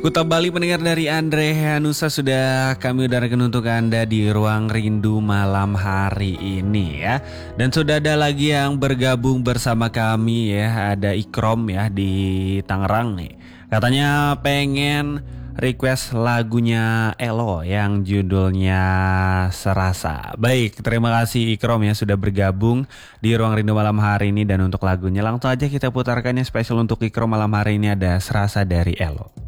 Kuta Bali pendengar dari Andre Hanusa sudah kami udarakan untuk Anda di Ruang Rindu malam hari ini ya. Dan sudah ada lagi yang bergabung bersama kami ya, ada Ikrom ya di Tangerang nih. Katanya pengen request lagunya Elo yang judulnya Serasa. Baik, terima kasih Ikrom ya sudah bergabung di Ruang Rindu malam hari ini, dan untuk lagunya langsung aja kita putarkannya spesial untuk Ikrom malam hari ini, ada Serasa dari Elo.